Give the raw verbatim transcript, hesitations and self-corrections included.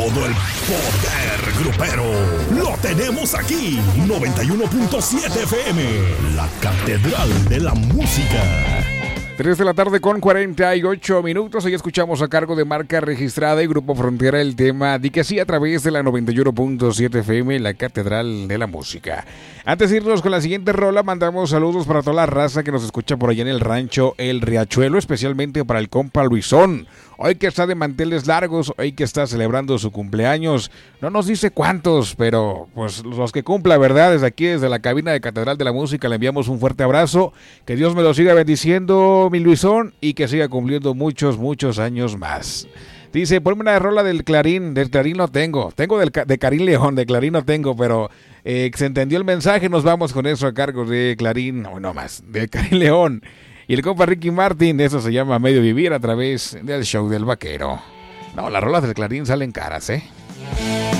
Todo el poder grupero lo tenemos aquí. noventa y uno punto siete F M, la catedral de la música. tres de la tarde con cuarenta y ocho minutos. Hoy escuchamos a cargo de Marca Registrada y Grupo Frontera el tema Di que sí a través de la noventa y uno punto siete F M, la catedral de la música. Antes de irnos con la siguiente rola, mandamos saludos para toda la raza que nos escucha por allá en el rancho El Riachuelo, especialmente para el compa Luisón. Hoy que está de manteles largos, hoy que está celebrando su cumpleaños. No nos dice cuántos, pero pues los que cumpla, ¿verdad? Desde aquí, desde la cabina de Catedral de la Música, le enviamos un fuerte abrazo. Que Dios me lo siga bendiciendo, mi Luisón, y que siga cumpliendo muchos, muchos años más. Dice, ponme una rola del Clarín. Del Clarín no tengo. Tengo del, de Karim León, de Clarín no tengo, pero eh, se entendió el mensaje. Nos vamos con eso a cargo de Clarín, no, no más, de Karim León. Y el compa Ricky Martin, eso se llama Medio Vivir a través del show del vaquero. No, las rolas del Clarín salen caras, ¿eh?